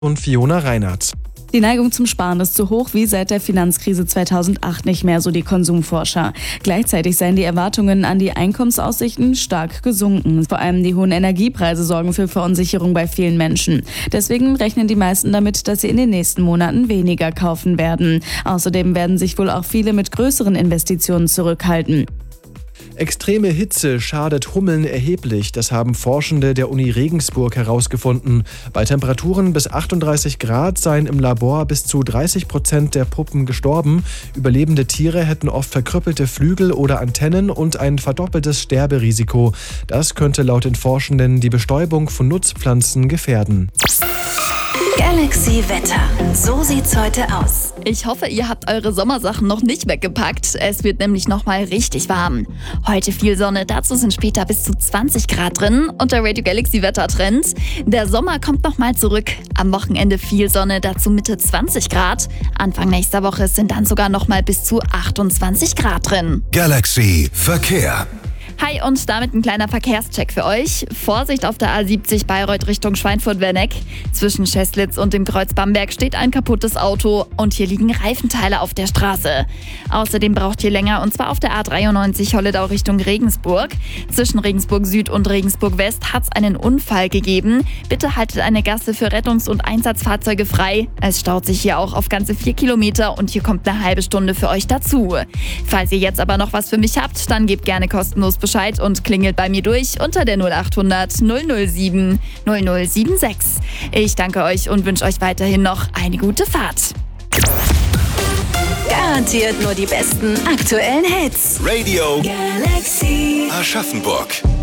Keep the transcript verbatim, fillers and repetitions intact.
Und Fiona Reinhardt. Die Neigung zum Sparen ist so hoch wie seit der Finanzkrise zweitausendacht nicht mehr, so die Konsumforscher. Gleichzeitig seien die Erwartungen an die Einkommensaussichten stark gesunken. Vor allem die hohen Energiepreise sorgen für Verunsicherung bei vielen Menschen. Deswegen rechnen die meisten damit, dass sie in den nächsten Monaten weniger kaufen werden. Außerdem werden sich wohl auch viele mit größeren Investitionen zurückhalten. Extreme Hitze schadet Hummeln erheblich. Das haben Forschende der Uni Regensburg herausgefunden. Bei Temperaturen bis achtunddreißig Grad seien im Labor bis zu dreißig Prozent der Puppen gestorben. Überlebende Tiere hätten oft verkrüppelte Flügel oder Antennen und ein verdoppeltes Sterberisiko. Das könnte laut den Forschenden die Bestäubung von Nutzpflanzen gefährden. Galaxy Wetter. So sieht's heute aus. Ich hoffe, ihr habt eure Sommersachen noch nicht weggepackt. Es wird nämlich nochmal richtig warm. Heute viel Sonne, dazu sind später bis zu zwanzig Grad drin. Und der Radio Galaxy Wettertrend. Der Sommer kommt nochmal zurück. Am Wochenende viel Sonne, dazu Mitte zwanzig Grad. Anfang nächster Woche sind dann sogar nochmal bis zu achtundzwanzig Grad drin. Galaxy Verkehr. Hi und damit ein kleiner Verkehrscheck für euch. Vorsicht auf der A siebzig Bayreuth Richtung Schweinfurt-Werneck. Zwischen Scheslitz und dem Kreuz Bamberg steht ein kaputtes Auto und hier liegen Reifenteile auf der Straße. Außerdem braucht ihr länger und zwar auf der A dreiundneunzig Holledau Richtung Regensburg. Zwischen Regensburg Süd und Regensburg West hat es einen Unfall gegeben. Bitte haltet eine Gasse für Rettungs- und Einsatzfahrzeuge frei. Es staut sich hier auch auf ganze vier Kilometer und hier kommt eine halbe Stunde für euch dazu. Falls ihr jetzt aber noch was für mich habt, dann gebt gerne kostenlos Bescheid und klingelt bei mir durch unter der null achthundert null null sieben null null sieben sechs. Ich danke euch und wünsche euch weiterhin noch eine gute Fahrt. Garantiert nur die besten aktuellen Hits. Radio Galaxy. Aschaffenburg.